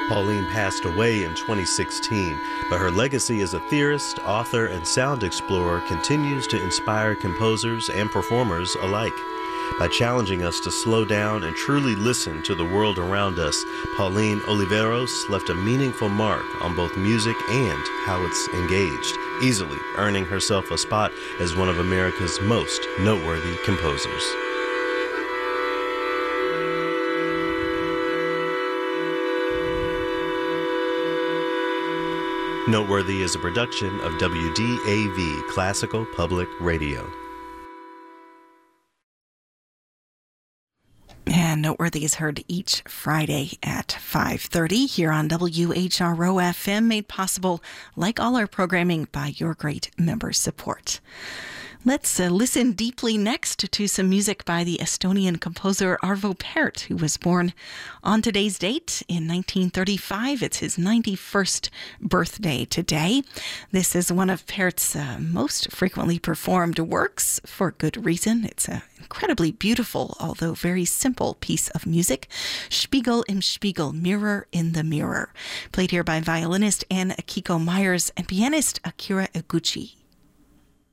Pauline passed away in 2016, but her legacy as a theorist, author, and sound explorer continues to inspire composers and performers alike. By challenging us to slow down and truly listen to the world around us, Pauline Oliveros left a meaningful mark on both music and how it's engaged, easily earning herself a spot as one of America's most noteworthy composers. Noteworthy is a production of WDAV Classical Public Radio. And Noteworthy is heard each Friday at 5:30 here on WHRO FM, made possible, like all our programming, by your great member support. Let's listen deeply next to some music by the Estonian composer Arvo Pärt, who was born on today's date in 1935. It's his 91st birthday today. This is one of Pärt's most frequently performed works, for good reason. It's an incredibly beautiful, although very simple piece of music. Spiegel im Spiegel, Mirror in the Mirror, played here by violinist Ann Akiko Myers and pianist Akira Eguchi.